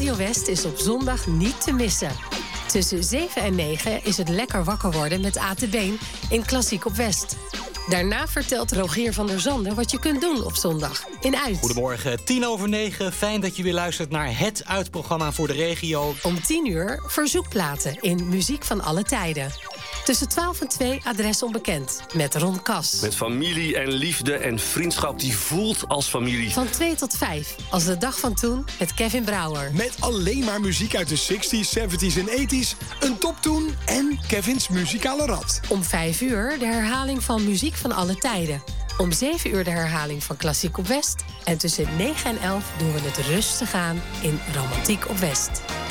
Radio West is op zondag niet te missen. Tussen 7 en 9 is het lekker wakker worden met A te Been in Klassiek op West. Daarna vertelt Rogier van der Zanden wat je kunt doen op zondag in Uit. Goedemorgen, 9:10. Fijn dat je weer luistert naar het Uitprogramma voor de regio. Om 10:00 verzoekplaten in Muziek van alle tijden. Tussen 12 en 2 adres onbekend met Ron Kas. Met familie en liefde en vriendschap die voelt als familie. Van 2 tot 5 als de dag van toen met Kevin Brouwer. Met alleen maar muziek uit de 60s, 70s en 80s. Een toptoon en Kevins muzikale rad. Om 5:00 de herhaling van Muziek van alle tijden. Om 7:00 de herhaling van Klassiek op West. En tussen 9 en 11 doen we het rustig aan in Romantiek op West.